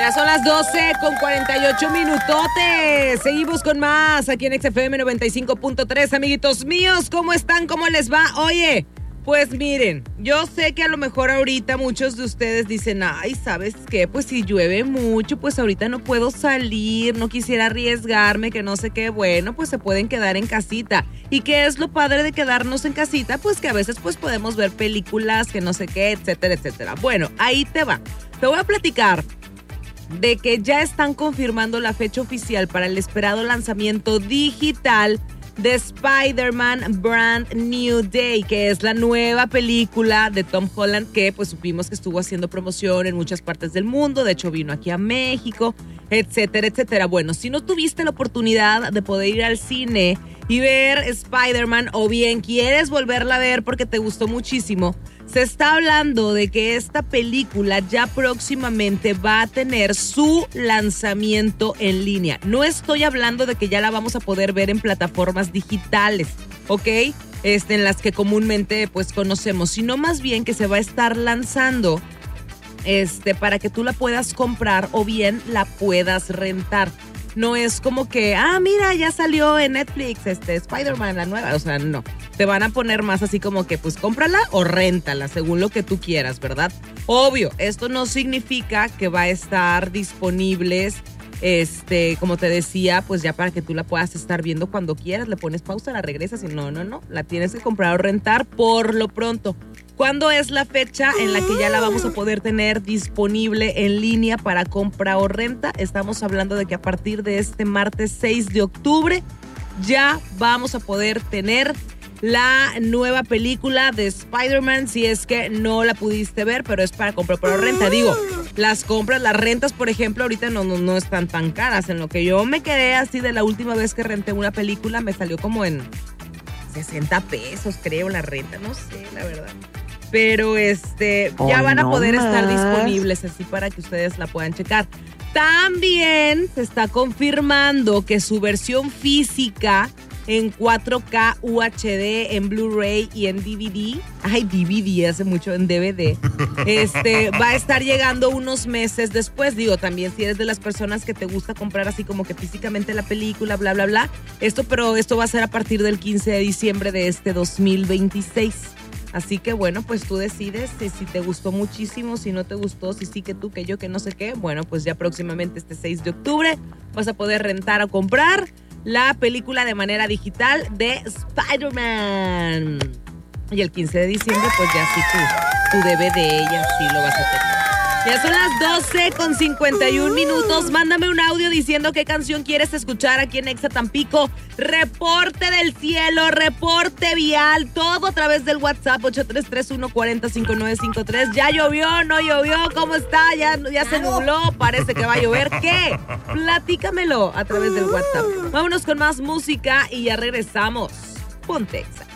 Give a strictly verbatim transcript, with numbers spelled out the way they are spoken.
Ya son las doce con cuarenta y ocho minutotes. Seguimos con más aquí en X F M noventa y cinco punto tres, amiguitos míos. ¿Cómo están? ¿Cómo les va? Oye, pues miren, yo sé que a lo mejor ahorita muchos de ustedes dicen, ay, ¿sabes qué? Pues si llueve mucho, pues ahorita no puedo salir, no quisiera arriesgarme, que no sé qué. Bueno, pues se pueden quedar en casita. ¿Y qué es lo padre de quedarnos en casita? Pues que a veces pues podemos ver películas, que no sé qué, etcétera, etcétera. Bueno, ahí te va. Te voy a platicar de que ya están confirmando la fecha oficial para el esperado lanzamiento digital de Spider-Man Brand New Day, que es la nueva película de Tom Holland, que pues supimos que estuvo haciendo promoción en muchas partes del mundo. De hecho vino aquí a México, etcétera, etcétera. Bueno, si no tuviste la oportunidad de poder ir al cine y ver Spider-Man, o bien quieres volverla a ver porque te gustó muchísimo, se está hablando de que esta película ya próximamente va a tener su lanzamiento en línea. No estoy hablando de que ya la vamos a poder ver en plataformas digitales, ¿ok? Este, en las que comúnmente pues conocemos, sino más bien que se va a estar lanzando este, para que tú la puedas comprar o bien la puedas rentar. No es como que, ah, mira, ya salió en Netflix este Spider-Man, la nueva. O sea, no. Te van a poner más así como que, pues, cómprala o réntala, según lo que tú quieras, ¿verdad? Obvio, esto no significa que va a estar disponibles, este, como te decía, pues ya para que tú la puedas estar viendo cuando quieras. Le pones pausa, la regresas y no, no, no. La tienes que comprar o rentar por lo pronto. ¿Cuándo es la fecha en la que ya la vamos a poder tener disponible en línea para compra o renta? Estamos hablando de que a partir de este martes seis de octubre ya vamos a poder tener la nueva película de Spider-Man, si es que no la pudiste ver, pero es para comprar por renta. Digo, las compras, las rentas, por ejemplo, ahorita no, no, no están tan caras. En lo que yo me quedé así de la última vez que renté una película, me salió como en sesenta pesos, creo, la renta. No sé, la verdad. Pero este oh, ya van a poder no estar disponibles así para que ustedes la puedan checar. También se está confirmando que su versión física en cuatro K U H D, en Blu-ray y en D V D, ay, D V D, hace mucho en D V D, este, va a estar llegando unos meses después. Digo, también si eres de las personas que te gusta comprar así como que físicamente la película, bla, bla, bla, esto, pero esto va a ser a partir del quince de diciembre de este dos mil veintiséis. Así que bueno, pues tú decides si, si te gustó muchísimo, si no te gustó, si sí que tú, que yo, que no sé qué. Bueno, pues ya próximamente este seis de octubre vas a poder rentar o comprar la película de manera digital de Spider-Man. Y el quince de diciembre pues ya sí tu, tu D V D ya sí lo vas a tener. Ya son las doce con cincuenta y un minutos. Mándame un audio diciendo qué canción quieres escuchar aquí en Exa Tampico. Reporte del cielo, reporte vial, todo a través del WhatsApp ocho tres tres uno cuatro cero cinco nueve cinco tres. ¿Ya llovió? ¿No llovió? ¿Cómo está? ¿Ya, ya se nubló? Parece que va a llover. ¿Qué? Platícamelo a través del WhatsApp. Vámonos con más música y ya regresamos. Ponte Exa.